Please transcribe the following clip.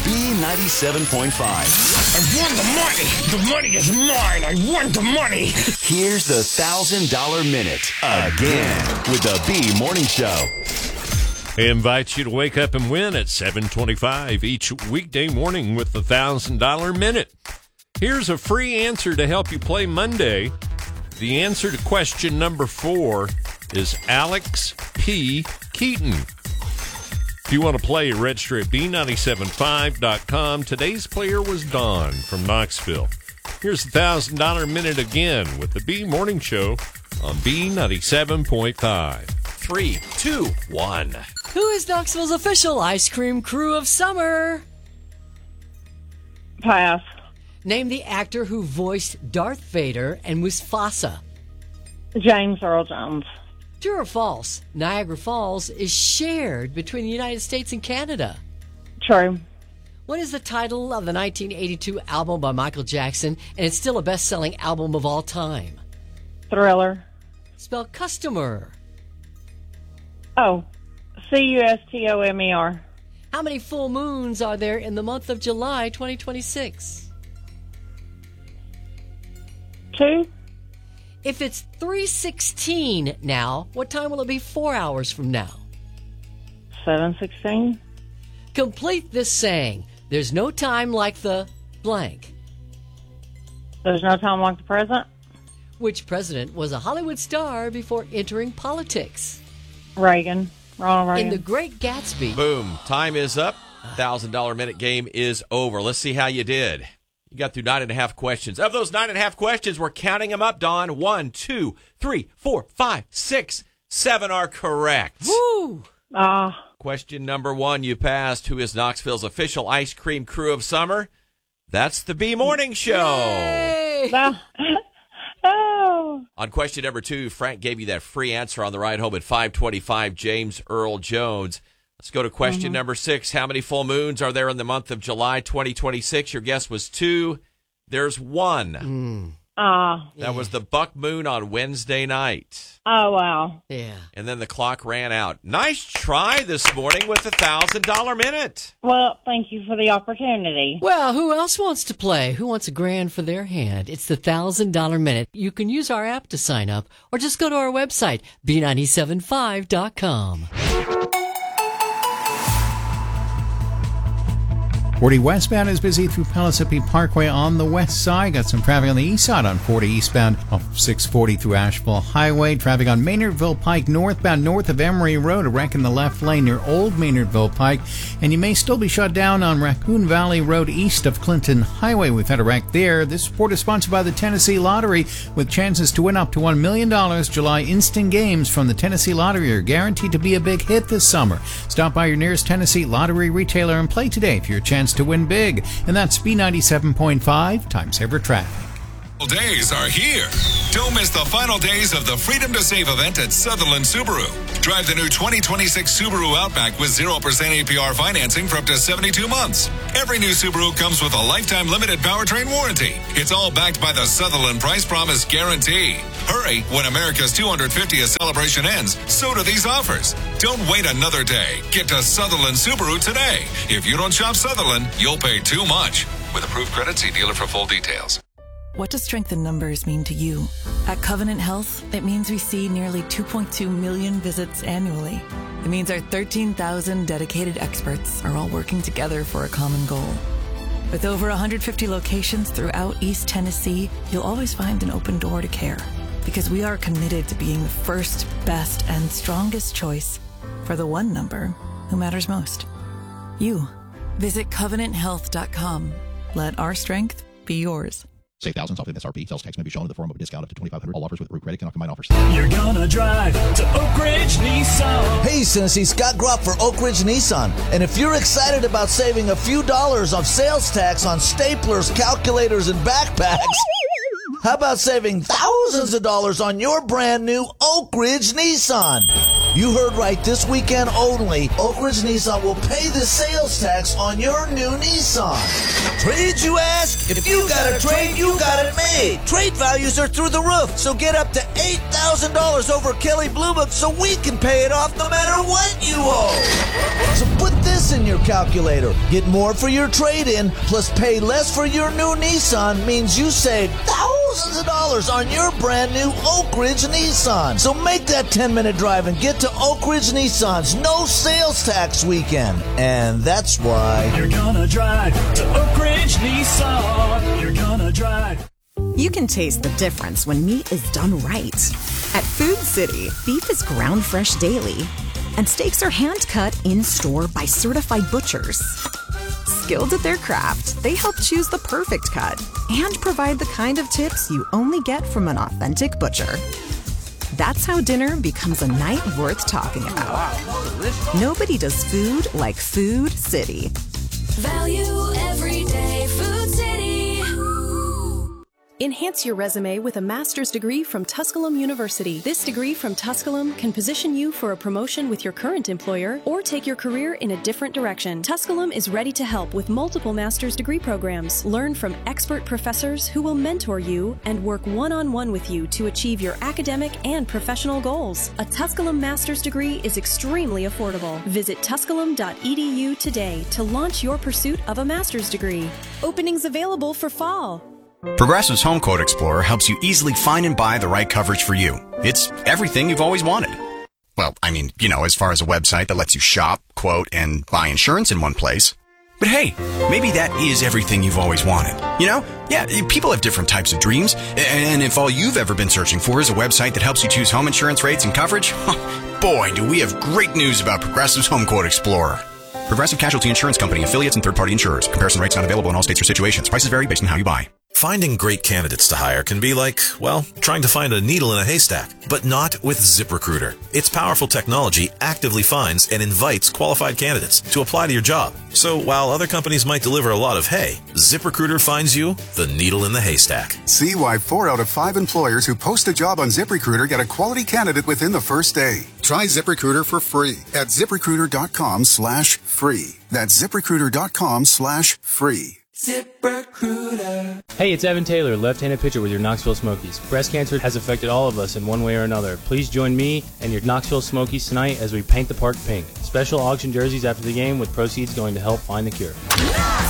B97.5. I won the money. The money is mine. I won the money. Here's the $1,000 Minute again with the B Morning Show. He invites you to wake up and win at 7:25 each weekday morning with the $1,000 Minute. Here's a free answer to help you play Monday. The answer to question number 4 is Alex P. Keaton. If you want to play, register at B975.com. Today's player was Dawn from Knoxville. Here's the $1,000 Minute again with the B Morning Show on B97.5. 3, 2, 1. Who is Knoxville's official ice cream crew of summer? Pass. Name the actor who voiced Darth Vader and Mufasa. James Earl Jones. True or false? Niagara Falls is shared between the United States and Canada. True. What is the title of the 1982 album by Michael Jackson, and it's still a best-selling album of all time? Thriller. Spell customer. Oh, Customer. How many full moons are there in the month of July 2026? 2. If it's 3:16 now, what time will it be 4 hours from now? 7:16. Complete this saying. There's no time like the blank. There's no time like the present. Which president was a Hollywood star before entering politics? Reagan. Ronald Reagan. In The Great Gatsby. Boom. Time is up. $1,000 Minute game is over. Let's see how you did. You got through 9.5 questions. Of those 9.5 questions, we're counting them up, Don. 1, 2, 3, 4, 5, 6, 7 are correct. Woo! Question number 1, you passed. Who is Knoxville's official ice cream crew of summer? That's the B Morning Show. Yay! Oh. On question number 2, Frank gave you that free answer on the ride home at 525, James Earl Jones. Let's go to question number 6. How many full moons are there in the month of July 2026? Your guess was 2. There's 1. That was the buck moon on Wednesday night. Oh, wow. Yeah. And then the clock ran out. Nice try this morning with the $1,000 Minute. Well, thank you for the opportunity. Well, who else wants to play? Who wants $1,000 for their hand? It's the $1,000 Minute. You can use our app to sign up or just go to our website, B975.com. 40 westbound is busy through Pellissippi Parkway on the west side. Got some traffic on the east side on 40 eastbound off 640 through Asheville Highway. Traffic on Maynardville Pike northbound north of Emery Road. A wreck in the left lane near Old Maynardville Pike. And you may still be shut down on Raccoon Valley Road east of Clinton Highway. We've had a wreck there. This report is sponsored by the Tennessee Lottery with chances to win up to $1 million. July instant games from the Tennessee Lottery are guaranteed to be a big hit this summer. Stop by your nearest Tennessee Lottery retailer and play today for your chance to win big. And that's B97.5 Time Saver Traffic. Days are here. Don't miss the final days of the Freedom to Save event at Sutherland Subaru. Drive the new 2026 Subaru Outback with 0% APR financing for up to 72 months. Every new Subaru comes with a lifetime limited powertrain warranty. It's all backed by the Sutherland Price Promise Guarantee. Hurry when America's 250th celebration ends. So do these offers. Don't wait another day. Get to Sutherland Subaru today. If you don't shop Sutherland, you'll pay too much. With approved credit, see dealer for full details. What does strength in numbers mean to you? At Covenant Health, it means we see nearly 2.2 million visits annually. It means our 13,000 dedicated experts are all working together for a common goal. With over 150 locations throughout East Tennessee, you'll always find an open door to care. Because we are committed to being the first, best, and strongest choice for the one number who matters most. You. Visit CovenantHealth.com. Let our strength be yours. Save thousands off MSRP. Sales tax may be shown in the form of a discount up to $2,500. All offers with approved credit cannot combine offers. You're gonna drive to Oak Ridge Nissan. Hey, Tennessee, Scott Gropp for Oak Ridge Nissan. And if you're excited about saving a few dollars off sales tax on staplers, calculators, and backpacks, how about saving thousands of dollars on your brand new Oak Ridge Nissan? You heard right. This weekend only, Oak Ridge Nissan will pay the sales tax on your new Nissan. Trades, you ask? If you got a trade, you got it made. Trade values are through the roof, so get up to $8,000 over Kelley Blue Book so we can pay it off no matter what you owe. So put this in your calculator. Get more for your trade-in, plus pay less for your new Nissan means you save thousands of dollars on your brand new Oak Ridge Nissan. So make that 10-minute drive and get to Oak Ridge Nissan's no sales tax weekend. And that's why you're gonna drive to Oak Ridge Nissan. You're gonna drive. You can taste the difference when meat is done right. At Food City, beef is ground fresh daily, and steaks are hand cut in-store by certified butchers. Skilled at their craft, they help choose the perfect cut and provide the kind of tips you only get from an authentic butcher. That's how dinner becomes a night worth talking about. Nobody does food like Food City. Value every day, Food City. Enhance your resume with a master's degree from Tusculum University. This degree from Tusculum can position you for a promotion with your current employer or take your career in a different direction. Tusculum is ready to help with multiple master's degree programs. Learn from expert professors who will mentor you and work one-on-one with you to achieve your academic and professional goals. A Tusculum master's degree is extremely affordable. Visit tusculum.edu today to launch your pursuit of a master's degree. Openings available for fall. Progressive's Home Quote Explorer helps you easily find and buy the right coverage for you. It's everything you've always wanted. Well, I mean, as far as a website that lets you shop, quote, and buy insurance in one place. But hey, maybe that is everything you've always wanted. Yeah, people have different types of dreams. And if all you've ever been searching for is a website that helps you choose home insurance rates and coverage, boy, do we have great news about Progressive's Home Quote Explorer. Progressive Casualty Insurance Company, affiliates, and third-party insurers. Comparison rates not available in all states or situations. Prices vary based on how you buy. Finding great candidates to hire can be like, trying to find a needle in a haystack, but not with ZipRecruiter. Its powerful technology actively finds and invites qualified candidates to apply to your job. So while other companies might deliver a lot of hay, ZipRecruiter finds you the needle in the haystack. See why 4 out of 5 employers who post a job on ZipRecruiter get a quality candidate within the first day. Try ZipRecruiter for free at ZipRecruiter.com/free. That's ZipRecruiter.com/free. ZipRecruiter. Hey, it's Evan Taylor, left-handed pitcher with your Knoxville Smokies. Breast cancer has affected all of us in one way or another. Please join me and your Knoxville Smokies tonight as we paint the park pink. Special auction jerseys after the game with proceeds going to help find the cure.